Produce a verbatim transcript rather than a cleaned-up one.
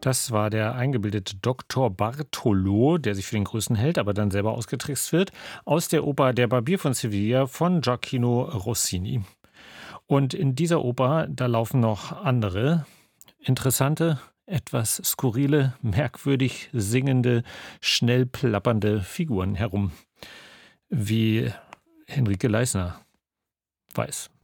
Das war der eingebildete Doktor Bartolo, der sich für den Größten hält, aber dann selber ausgetrickst wird, aus der Oper Der Barbier von Sevilla von Gioacchino Rossini. Und in dieser Oper, da laufen noch andere interessante, etwas skurrile, merkwürdig singende, schnell plappernde Figuren herum, wie Henrike Leisner weiß.